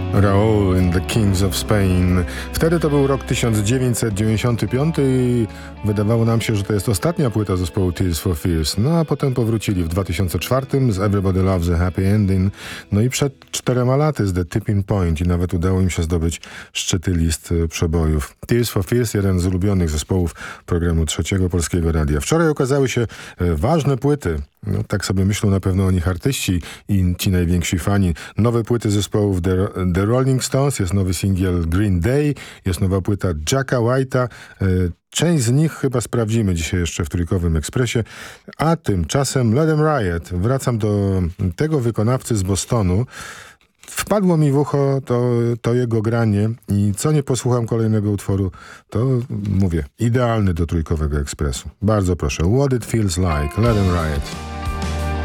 Raoul and the Kings of Spain. Wtedy to był rok 1995 i wydawało nam się, że to jest ostatnia płyta zespołu Tears for Fears. No a potem powrócili w 2004 z Everybody Loves a Happy Ending. No i przed 4 laty z The Tipping Point i nawet udało im się zdobyć szczyty list przebojów. Tears for Fears, jeden z ulubionych zespołów programu Trzeciego Polskiego Radia. Wczoraj okazały się ważne płyty. No, tak sobie myślą na pewno o nich artyści i ci najwięksi fani. Nowe płyty zespołów The Rolling Stones, jest nowy singiel Green Day, jest nowa płyta Jacka White'a. Część z nich chyba sprawdzimy dzisiaj jeszcze w Trójkowym Ekspresie. A tymczasem Let 'Em Riot. Wracam do tego wykonawcy z Bostonu. Wpadło mi w ucho to jego granie i co nie posłucham kolejnego utworu, to mówię, idealny do Trójkowego Ekspresu. Bardzo proszę. What It Feels Like, Let 'Em Riot.